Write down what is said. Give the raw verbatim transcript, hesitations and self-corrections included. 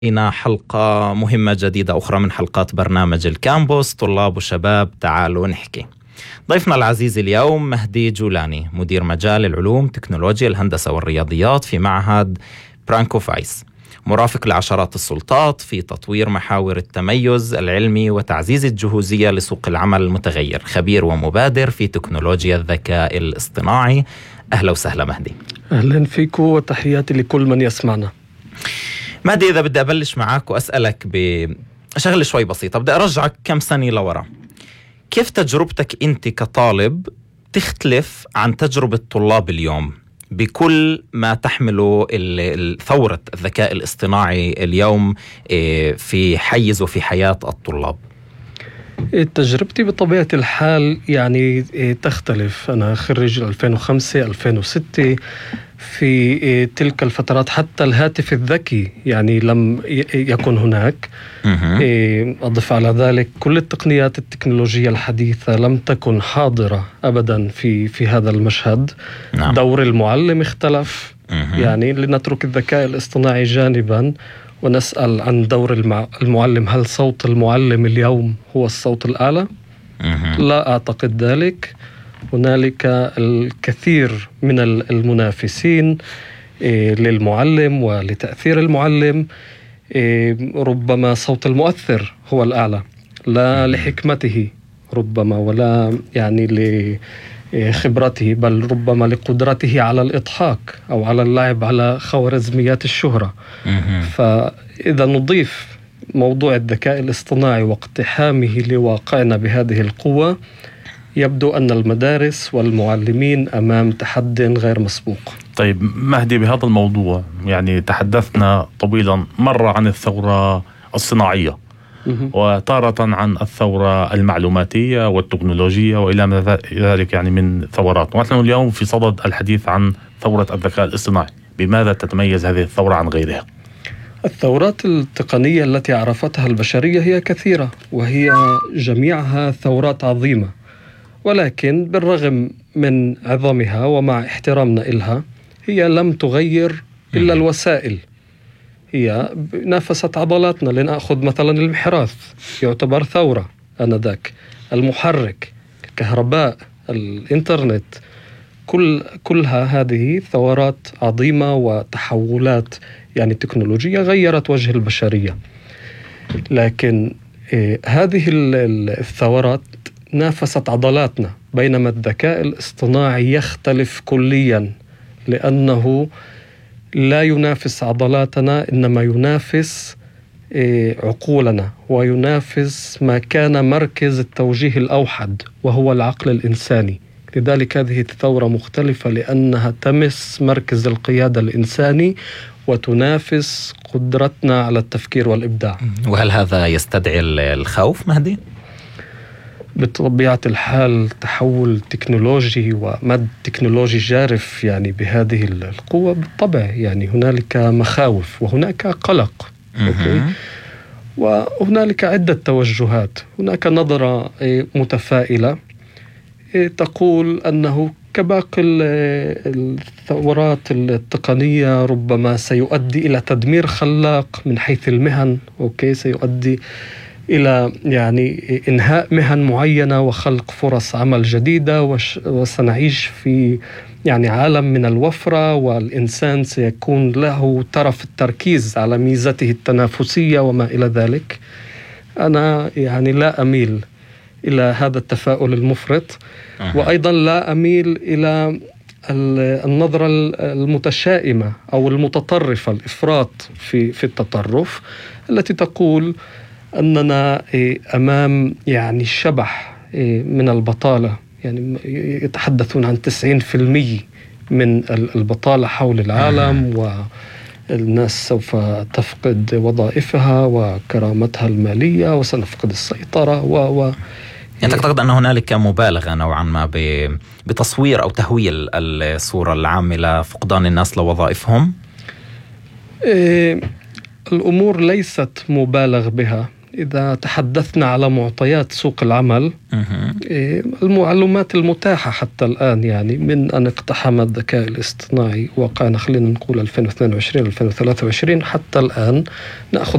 إلى حلقة مهمة جديدة أخرى من حلقات برنامج الكامبوس. طلاب وشباب تعالوا نحكي. ضيفنا العزيز اليوم مهدي جولاني، مدير مجال العلوم، تكنولوجيا، الهندسة والرياضيات في معهد برانكو فايس، مرافق لعشرات السلطات في تطوير محاور التميز العلمي وتعزيز الجهوزية لسوق العمل المتغير، خبير ومبادر في تكنولوجيا الذكاء الاصطناعي. أهلا وسهلا مهدي. أهلا فيكم وتحياتي لكل من يسمعنا. مهدي، إذا بدي أبلش معك وأسألك بشغلة شوي بسيطة، بدي أرجعك كم سنة لورا. كيف تجربتك أنت كطالب تختلف عن تجربة طلاب اليوم بكل ما تحمله ثورة الذكاء الاصطناعي اليوم في حيز وفي حياة الطلاب؟ تجربتي بطبيعة الحال يعني تختلف. أنا خريج ألفين وخمسة ألفين وستة، في تلك الفترات حتى الهاتف الذكي يعني لم يكن هناك. أضف على ذلك كل التقنيات التكنولوجية الحديثة لم تكن حاضرة أبدا في في هذا المشهد. نعم. دور المعلم اختلف. يعني لنترك الذكاء الاصطناعي جانبا ونسأل عن دور المعلم. هل صوت المعلم اليوم هو الصوت الأعلى؟ لا أعتقد ذلك. هنالك الكثير من المنافسين للمعلم ولتأثير المعلم. ربما صوت المؤثر هو الأعلى، لا لحكمته ربما ولا يعني لخبرته، بل ربما لقدرته على الإضحاك أو على اللعب على خوارزميات الشهرة. فإذا نضيف موضوع الذكاء الاصطناعي واقتحامه لواقعنا بهذه القوة، يبدو أن المدارس والمعلمين أمام تحدي غير مسبوق. طيب مهدي، بهذا الموضوع يعني تحدثنا طويلا مرة عن الثورة الصناعية وتارة عن الثورة المعلوماتية والتكنولوجية وإلى ذلك يعني من ثورات، ونحن اليوم في صدد الحديث عن ثورة الذكاء الاصطناعي. بماذا تتميز هذه الثورة عن غيرها؟ الثورات التقنية التي عرفتها البشرية هي كثيرة، وهي جميعها ثورات عظيمة، ولكن بالرغم من عظمها ومع احترامنا إلها هي لم تغير إلا الوسائل. هي نافست عضلاتنا. لنأخذ مثلا المحراث، يعتبر ثورة آنذاك. المحرك، الكهرباء، الإنترنت، كل كلها هذه ثورات عظيمة وتحولات يعني تكنولوجية غيرت وجه البشرية. لكن إيه هذه الثورات نافست عضلاتنا، بينما الذكاء الاصطناعي يختلف كليا، لأنه لا ينافس عضلاتنا، إنما ينافس عقولنا وينافس ما كان مركز التوجيه الأوحد وهو العقل الإنساني. لذلك هذه الثورة مختلفة، لأنها تمس مركز القيادة الإنساني وتنافس قدرتنا على التفكير والإبداع. وهل هذا يستدعي الخوف مهدي؟ بطبيعة الحال تحول تكنولوجي ومد تكنولوجي جارف يعني بهذه القوة، بالطبع يعني هنالك مخاوف وهناك قلق. أوكي؟ وهنالك عدة توجهات. هناك نظرة متفائلة تقول أنه كباقي الثورات التقنية ربما سيؤدي إلى تدمير خلاق من حيث المهن. أوكي، سيؤدي إلى يعني إنهاء مهن معينة وخلق فرص عمل جديدة، وسنعيش في يعني عالم من الوفرة، والإنسان سيكون له طرف التركيز على ميزته التنافسية وما إلى ذلك. أنا يعني لا أميل إلى هذا التفاؤل المفرط، وأيضا لا أميل إلى النظرة المتشائمة أو المتطرفة، الإفراط في في التطرف، التي تقول أننا أمام يعني شبح من البطالة. يعني يتحدثون عن تسعين بالمئة من البطالة حول العالم، والناس سوف تفقد وظائفها وكرامتها المالية وسنفقد السيطرة و و يعني تعتقد أن هنالك مبالغة نوعا ما بتصوير أو تهويل الصورة العامة لفقدان الناس لوظائفهم؟ إيه، الأمور ليست مبالغ بها، إذا تحدثنا على معطيات سوق العمل، المعلومات المتاحة حتى الآن، يعني من أن اقتحم الذكاء الاصطناعي وقعنا خلينا نقول ألفين واثنين وعشرين ألفين وثلاثة وعشرين حتى الآن، نأخذ